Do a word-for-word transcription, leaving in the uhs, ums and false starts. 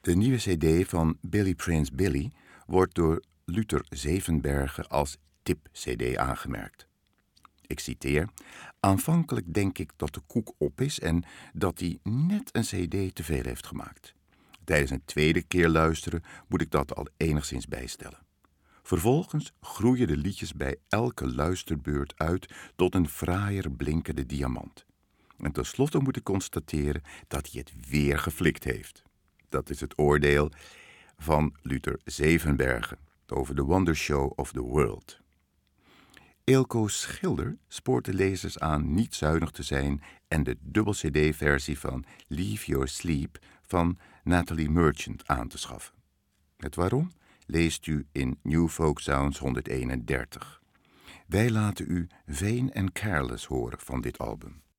De nieuwe cd van Billy Prince Billy wordt door Luther Zevenbergen als tip-cd aangemerkt. Ik citeer: "Aanvankelijk denk ik dat de koek op is en dat hij net een cd te veel heeft gemaakt. Tijdens een tweede keer luisteren moet ik dat al enigszins bijstellen. Vervolgens groeien de liedjes bij elke luisterbeurt uit tot een fraaier blinkende diamant. En tenslotte moet ik constateren dat hij het weer geflikt heeft." Dat is het oordeel van Luther Zevenbergen over The Wonder Show of the World. Eelco Schilder spoort de lezers aan niet zuinig te zijn en de dubbel-cd-versie van Leave Your Sleep van Natalie Merchant aan te schaffen. Het waarom leest u in New Folk Sounds honderdeenendertig. Wij laten u Vain and Careless horen van dit album.